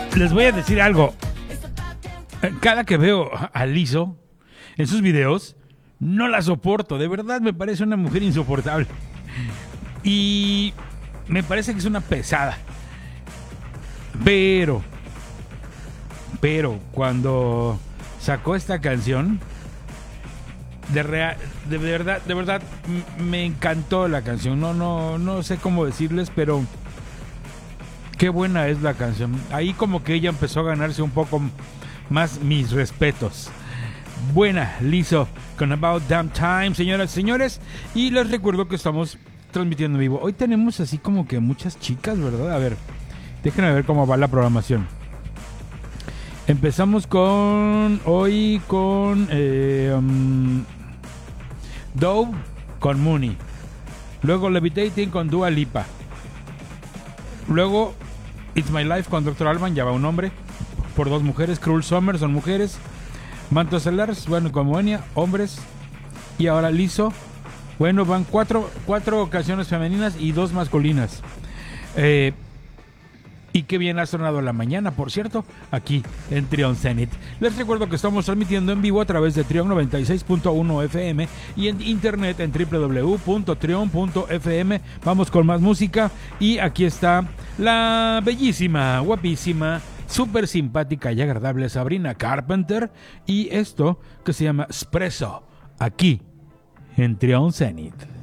Les voy a decir algo. Cada que veo a Lizzo en sus videos, no la soporto. De verdad me parece una mujer insoportable. Y me parece que es una pesada. Pero cuando sacó esta canción, de verdad me encantó la canción. No sé cómo decirles, pero qué buena es la canción. Ahí como que ella empezó a ganarse un poco más mis respetos. Buena, Lizzo, con About Damn Time, señoras y señores. Y les recuerdo que estamos transmitiendo en vivo. Hoy tenemos así como que muchas chicas, ¿verdad? A ver, déjenme ver cómo va la programación. Empezamos hoy con Dove con Mooney. Luego Levitating con Dua Lipa. Luego It's My Life con Dr. Alban, ya va un hombre. Por dos mujeres. Cruel Summer son mujeres. Mantos Celars, bueno, con Moenia, hombres. Y ahora Lizzo. Bueno, van cuatro canciones femeninas y dos masculinas. Y qué bien ha sonado la mañana, por cierto, aquí en Trion Zenith. Les recuerdo que estamos transmitiendo en vivo a través de Trion 96.1 FM y en internet en www.trion.fm. Vamos con más música y aquí está la bellísima, guapísima, súper simpática y agradable Sabrina Carpenter y esto que se llama Espresso, aquí en Trion Zenith.